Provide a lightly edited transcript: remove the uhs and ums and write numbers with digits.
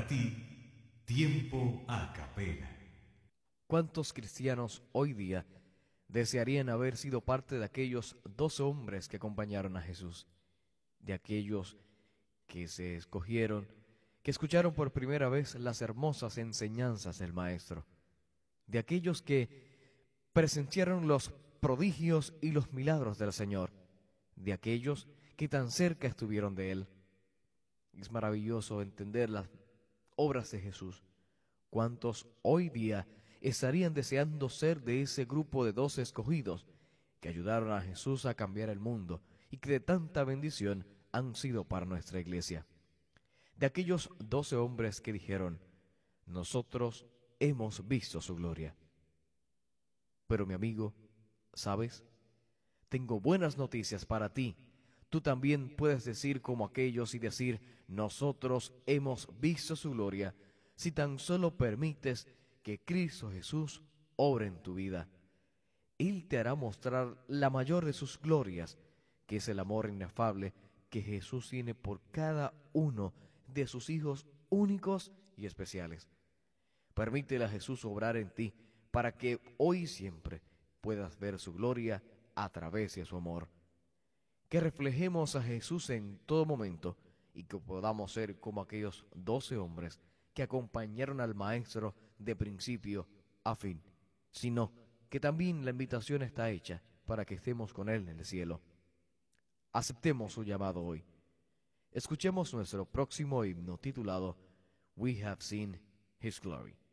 para ti, tiempo a capela. ¿Cuántos cristianos hoy día desearían haber sido parte de aquellos 12 hombres que acompañaron a Jesús? De aquellos que se escogieron, que escucharon por primera vez las hermosas enseñanzas del Maestro. De aquellos que presenciaron los prodigios y los milagros del Señor. De aquellos que tan cerca estuvieron de Él. Es maravilloso entender las obras de Jesús. ¿Cuántos hoy día estarían deseando ser de ese grupo de 12 escogidos que ayudaron a Jesús a cambiar el mundo y que de tanta bendición han sido para nuestra iglesia? De aquellos 12 hombres que dijeron: nosotros hemos visto su gloria. Pero mi amigo, ¿sabes? Tengo buenas noticias para ti. Tú también puedes decir como aquellos y decir: nosotros hemos visto su gloria, si tan solo permites que Cristo Jesús obre en tu vida. Él te hará mostrar la mayor de sus glorias, que es el amor inefable que Jesús tiene por cada uno de sus hijos únicos y especiales. Permítele a Jesús obrar en ti para que hoy y siempre puedas ver su gloria a través de su amor. Que reflejemos a Jesús en todo momento y que podamos ser como aquellos 12 hombres que acompañaron al Maestro de principio a fin, sino que también la invitación está hecha para que estemos con Él en el cielo. Aceptemos su llamado hoy. Escuchemos nuestro próximo himno titulado We Have Seen His Glory.